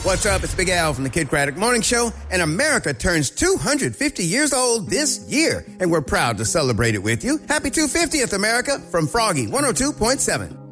What's up? It's Big Al from the Kid Craddock Morning Show, and America turns 250 years old this year, and we're proud to celebrate it with you. Happy 250th, America, from Froggy 102.7.